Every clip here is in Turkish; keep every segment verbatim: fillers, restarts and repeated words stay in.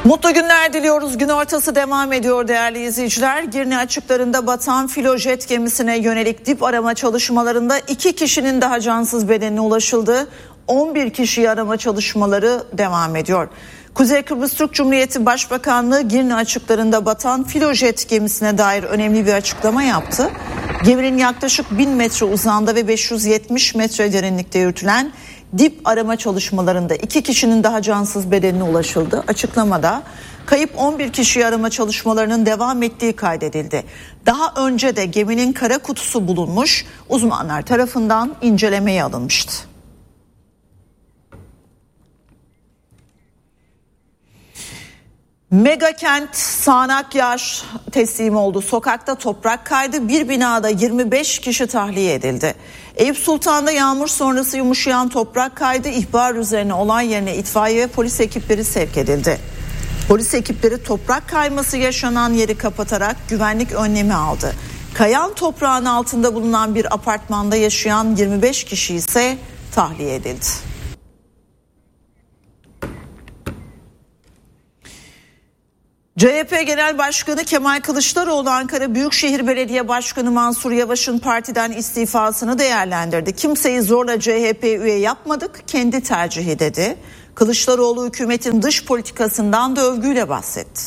Mutlu günler diliyoruz. Gün ortası devam ediyor değerli izleyiciler. Girne açıklarında batan filojet gemisine yönelik dip arama çalışmalarında iki kişinin daha cansız bedenine ulaşıldı. on bir kişiyi arama çalışmaları devam ediyor. Kuzey Kıbrıs Türk Cumhuriyeti Başbakanlığı Girne açıklarında batan filojet gemisine dair önemli bir açıklama yaptı. Geminin yaklaşık bin metre uzağında ve beş yüz yetmiş metre derinlikte yürütülen dip arama çalışmalarında iki kişinin daha cansız bedenine ulaşıldı. Açıklamada kayıp on bir kişiyi arama çalışmalarının devam ettiği kaydedildi. Daha önce de geminin kara kutusu bulunmuş, uzmanlar tarafından incelemeye alınmıştı. Mega kent sağanak yağış teslim oldu. Sokakta toprak kaydı. Bir binada yirmi beş kişi tahliye edildi. Eyüp Sultan'da yağmur sonrası yumuşayan toprak kaydı. İhbar üzerine olay yerine itfaiye ve polis ekipleri sevk edildi. Polis ekipleri toprak kayması yaşanan yeri kapatarak güvenlik önlemi aldı. Kayan toprağın altında bulunan bir apartmanda yaşayan yirmi beş kişi ise tahliye edildi. C H P Genel Başkanı Kemal Kılıçdaroğlu Ankara Büyükşehir Belediye Başkanı Mansur Yavaş'ın partiden istifasını değerlendirdi. Kimseyi zorla C H P üye yapmadık, kendi tercihi dedi. Kılıçdaroğlu hükümetin dış politikasından da övgüyle bahsetti.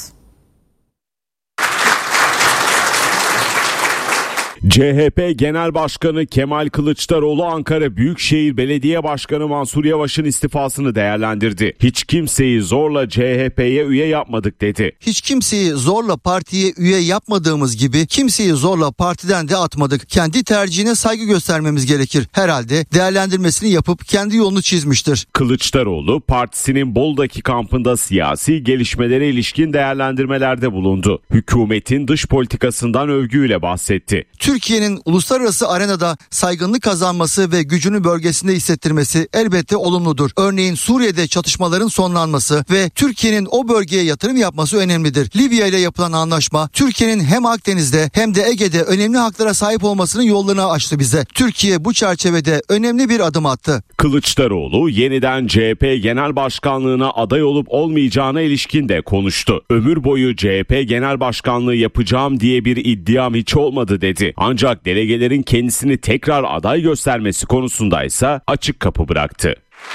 C H P Genel Başkanı Kemal Kılıçdaroğlu Ankara Büyükşehir Belediye Başkanı Mansur Yavaş'ın istifasını değerlendirdi. Hiç kimseyi zorla C H P'ye üye yapmadık dedi. Hiç kimseyi zorla partiye üye yapmadığımız gibi kimseyi zorla partiden de atmadık. Kendi tercihine saygı göstermemiz gerekir. Herhalde değerlendirmesini yapıp kendi yolunu çizmiştir. Kılıçdaroğlu partisinin Bolu'daki kampında siyasi gelişmelere ilişkin değerlendirmelerde bulundu. Hükümetin dış politikasından övgüyle bahsetti. Türkiye'nin uluslararası arenada saygınlık kazanması ve gücünü bölgesinde hissettirmesi elbette olumludur. Örneğin Suriye'de çatışmaların sonlanması ve Türkiye'nin o bölgeye yatırım yapması önemlidir. Libya ile yapılan anlaşma Türkiye'nin hem Akdeniz'de hem de Ege'de önemli haklara sahip olmasının yollarını açtı bize. Türkiye bu çerçevede önemli bir adım attı. Kılıçdaroğlu yeniden C H P Genel Başkanlığına aday olup olmayacağına ilişkin de konuştu. Ömür boyu C H P Genel Başkanlığı yapacağım diye bir iddiam hiç olmadı dedi. Ancak delegelerin kendisini tekrar aday göstermesi konusundaysa açık kapı bıraktı.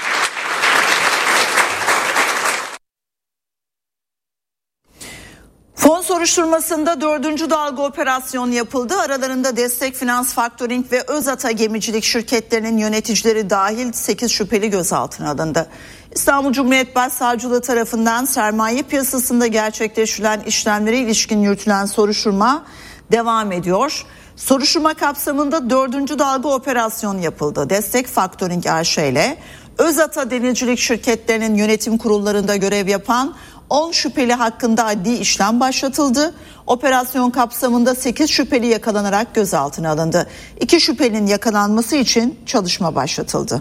Fon soruşturmasında dördüncü dalga operasyon yapıldı. Aralarında Destek Finans Faktöring ve Özata Gemicilik şirketlerinin yöneticileri dahil sekiz şüpheli gözaltına alındı. İstanbul Cumhuriyet Başsavcılığı tarafından sermaye piyasasında gerçekleştirilen işlemlere ilişkin yürütülen soruşturma devam ediyor. Soruşturma kapsamında dördüncü dalga operasyon yapıldı. Destek Faktöring A Ş ile Özata Denizcilik şirketlerinin yönetim kurullarında görev yapan on şüpheli hakkında adli işlem başlatıldı. Operasyon kapsamında sekiz şüpheli yakalanarak gözaltına alındı. iki şüphelinin yakalanması için çalışma başlatıldı.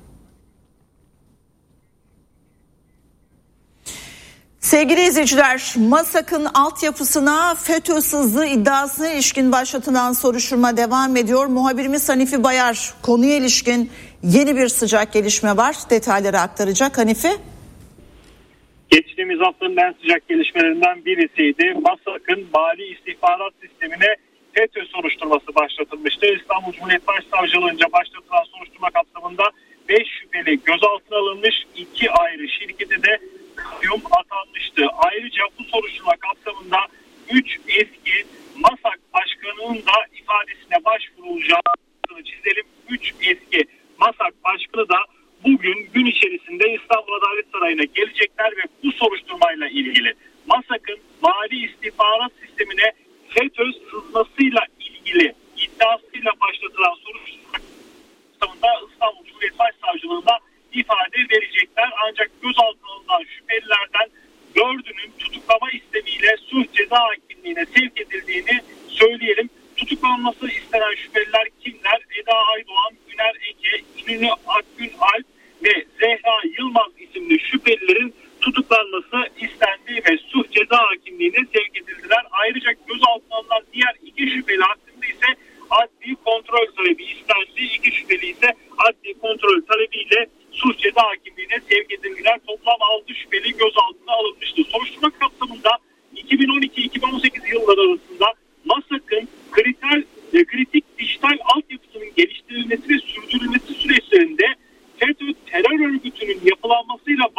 Sevgili izleyiciler, MASAK'ın altyapısına FETÖ sızdığı iddiasına ilişkin başlatılan soruşturma devam ediyor. Muhabirimiz Hanifi Bayar konuya ilişkin yeni bir sıcak gelişme var. Detayları aktaracak. Hanifi. Geçtiğimiz haftanın en sıcak gelişmelerinden birisiydi. MASAK'ın mali istihbarat sistemine FETÖ soruşturması başlatılmıştı. İstanbul Cumhuriyet Başsavcılığınca başlatılan soruşturma kapsamında beş şüpheli gözaltına alınmış, iki ayrı şirkete de kayyum atanmıştı. Ayrıca bu soruşturma kapsamında üç eski MASAK başkanının da ifadesine başvurulacağını çizelim. üç eski MASAK başkanı da bugün gün içerisinde İstanbul Adalet Sarayı'na gelecekler ve bu soruşturmayla ilgili MASAK'ın mali istihbarat sistemine FETÖ sızmasıyla ilgili iddiasıyla başlatılan soruşturma kapsamında İstanbul Cumhuriyet Başsavcılığı'nda ifade verecekler. Ancak gözaltına alınan şüphelilerden dördünün tutuklama istemiyle suç ceza hakimliğine sevk edildiğini söyleyelim. Tutuklanması istenen şüpheliler kimler? Eda Aydoğan, Güner Ege, İnönü Akgün Alp ve Zehra Yılmaz isimli şüphelilerin tutuklanması istendi ve suç ceza hakimliğine sevk edildiler. Ayrıca gözaltına alınan diğer iki şüpheli hakkında ise adli kontrol talebi istendi. İki şüpheli ise adli kontrol talebiyle suç ceza hakimliğine sevk edildiler. Toplam altı şüpheli gözaltına alınmıştı. Soruşturma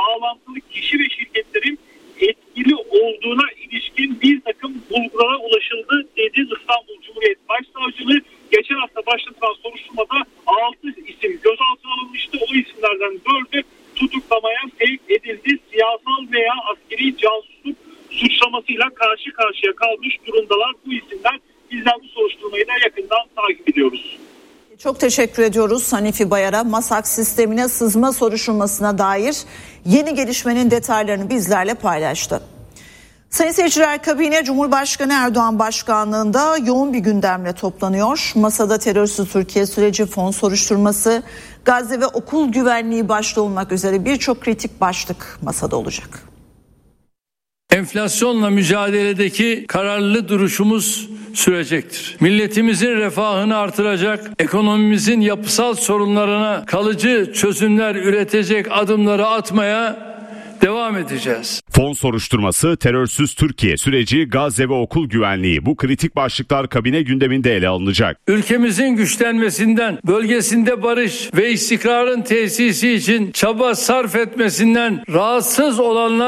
bağlantılı kişi ve şirketlerin etkili olduğuna ilişkin bir takım bulgulara ulaşıldı dedi İstanbul Cumhuriyet Başsavcılığı. Geçen hafta başlatılan soruşturmada altı isim gözaltına alınmıştı. O isimlerden dördü tutuklamaya sevk edildi. Siyasal veya askeri casusluk suçlamasıyla karşı karşıya kalmış durumdalar. Bu isimler, bizler bu soruşturmayı da yakından takip ediyoruz. Çok teşekkür ediyoruz Hanifi Bayar'a. MASAK sistemine sızma soruşturmasına dair yeni gelişmenin detaylarını bizlerle paylaştı. Sayın seyirciler, kabine Cumhurbaşkanı Erdoğan başkanlığında yoğun bir gündemle toplanıyor. Masada terörsüz Türkiye süreci, fon soruşturması, Gazze ve okul güvenliği başta olmak üzere birçok kritik başlık masada olacak. Enflasyonla mücadeledeki kararlı duruşumuz sürecektir. Milletimizin refahını artıracak, ekonomimizin yapısal sorunlarına kalıcı çözümler üretecek adımları atmaya devam edeceğiz. Fon soruşturması, terörsüz Türkiye süreci, Gazze ve okul güvenliği, bu kritik başlıklar kabine gündeminde ele alınacak. Ülkemizin güçlenmesinden, bölgesinde barış ve istikrarın tesisi için çaba sarf etmesinden rahatsız olanlar